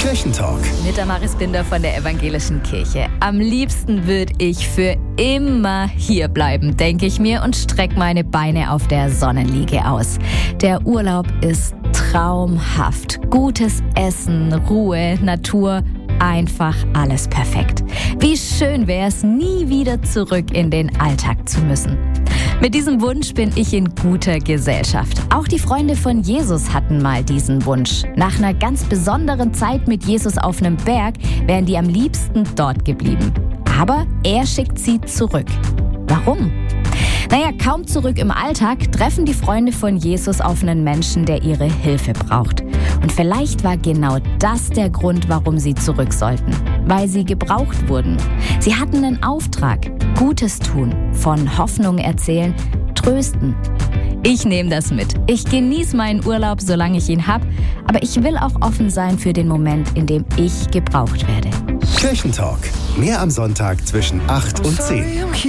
Kirchentalk. Mit Damaris Binder von der Evangelischen Kirche. Am liebsten würde ich für immer hier bleiben, denke ich mir, und strecke meine Beine auf der Sonnenliege aus. Der Urlaub ist traumhaft. Gutes Essen, Ruhe, Natur, einfach alles perfekt. Wie schön wäre es, nie wieder zurück in den Alltag zu müssen. Mit diesem Wunsch bin ich in guter Gesellschaft. Auch die Freunde von Jesus hatten mal diesen Wunsch. Nach einer ganz besonderen Zeit mit Jesus auf einem Berg wären die am liebsten dort geblieben. Aber er schickt sie zurück. Warum? Naja, kaum zurück im Alltag treffen die Freunde von Jesus auf einen Menschen, der ihre Hilfe braucht. Und vielleicht war genau das der Grund, warum sie zurück sollten. Weil sie gebraucht wurden. Sie hatten einen Auftrag. Gutes tun, von Hoffnung erzählen, trösten. Ich nehme das mit. Ich genieße meinen Urlaub, solange ich ihn habe. Aber ich will auch offen sein für den Moment, in dem ich gebraucht werde. Kirchentalk. Mehr am Sonntag zwischen 8 und 10.